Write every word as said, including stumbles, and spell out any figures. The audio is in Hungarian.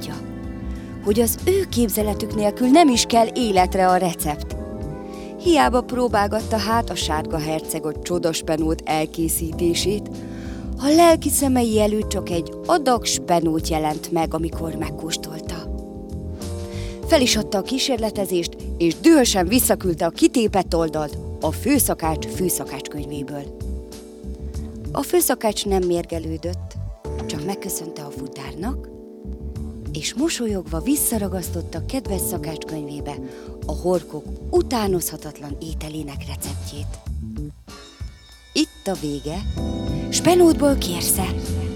tudja, hogy az ő képzeletük nélkül nem is kell életre a recept. Hiába próbálgatta hát a sárga hercegot csodaspenót elkészítését, a lelki szemei előtt csak egy adag spenót jelent meg, amikor megkóstolta. Fel is adta a kísérletezést, és dühösen visszaküldte a kitépett oldalt a főszakács főszakácskönyvéből. A főszakács nem mérgelődött, csak megköszönte a futárnak, és mosolyogva visszaragasztotta kedves szakácskönyvébe a horkok utánozhatatlan ételének receptjét. Itt a vége, spenótból kérsze!